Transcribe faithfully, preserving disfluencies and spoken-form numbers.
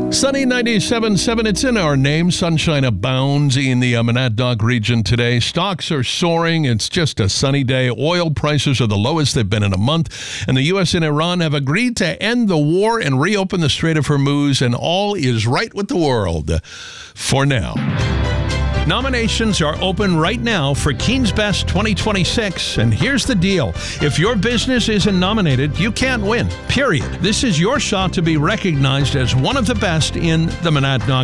Sunny ninety-seven point seven, it's in our name. Sunshine abounds in the uh, Monadnock region today. Stocks are soaring. It's just a sunny day. Oil prices are the lowest they've been in a month. And the U S and Iran have agreed to end the war and reopen the Strait of Hormuz. And all is right with the world for now. Nominations are open right now for Keen's Best twenty twenty-six, and here's the deal. If your business isn't nominated, you can't win, period. This is your shot to be recognized as one of the best in the Monadnock